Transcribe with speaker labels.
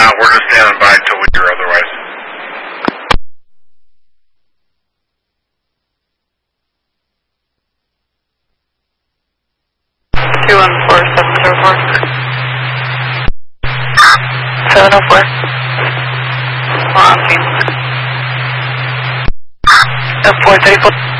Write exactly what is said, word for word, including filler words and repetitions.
Speaker 1: Nah, we're just standing by until we hear otherwise.
Speaker 2: two one four seven zero four. seven oh four. We're on team. F four thirty-four.